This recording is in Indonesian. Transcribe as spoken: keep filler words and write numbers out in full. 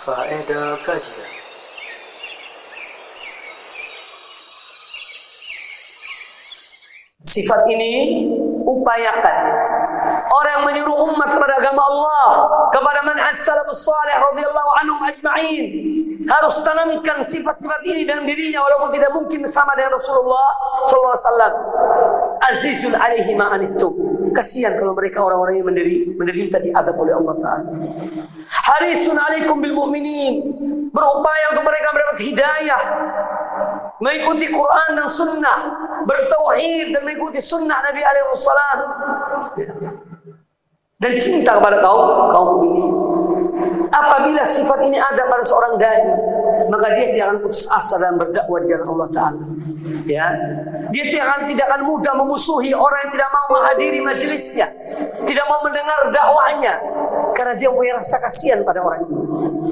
Faedah kajian. Sifat ini upayakan. Orang yang menyuruh umat kepada agama Allah, kepada manhaj salafus salih radhiyallahu anhum ajma'in, harus tanamkan sifat-sifat ini dalam dirinya walaupun tidak mungkin sama dengan Rasulullah sallallahu alaihi wasallam. Azizul alaihi ma'anittum. Kasihan kalau mereka orang-orang yang menderita, menderita diadab oleh Allah Ta'ala. Harisun alaikum bil mu'minin. Berupaya untuk mereka mendapat hidayah, mengikuti Quran dan Sunnah, bertauhid dan mengikuti Sunnah Nabi alaihi wassalam, dan cinta kepada kaum kaum mukminin. Apabila sifat ini ada pada seorang dai, maka dia tidak akan putus asa dalam berdakwah di jalan Allah Ta'ala. Ya, dia tidak akan tidak akan mudah memusuhi orang yang tidak mau menghadiri majelisnya, tidak mau mendengar dakwahnya, karena dia punya rasa kasihan pada orang ini.